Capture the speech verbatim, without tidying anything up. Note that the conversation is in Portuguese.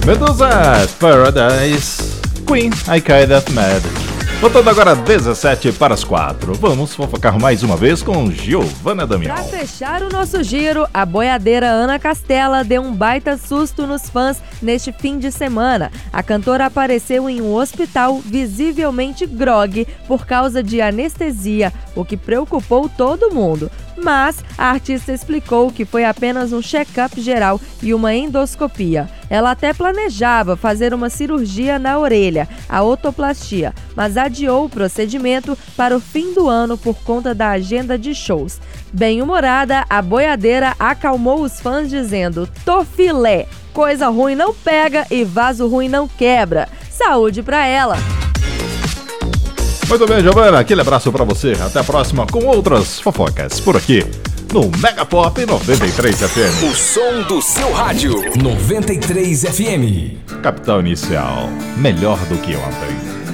Medusa, Paradise, Queen, I Kinda Mad. Voltando agora dezessete para as quatro. Vamos fofocar mais uma vez com Giovana Damião. Pra fechar o nosso giro, a boiadeira Ana Castela deu um baita susto nos fãs neste fim de semana. A cantora apareceu em um hospital visivelmente grogue por causa de anestesia, o que preocupou todo mundo. Mas a artista explicou que foi apenas um check-up geral e uma endoscopia. Ela até planejava fazer uma cirurgia na orelha, a otoplastia, mas adiou o procedimento para o fim do ano por conta da agenda de shows. Bem-humorada, a boiadeira acalmou os fãs dizendo: "Tô filé, coisa ruim não pega e vaso ruim não quebra. Saúde pra ela!" Muito bem, Giovana, aquele abraço pra você. Até a próxima com outras fofocas por aqui no Mega Pop noventa e três F M. O som do seu rádio. noventa e três F M. Capital Inicial, melhor do que ontem.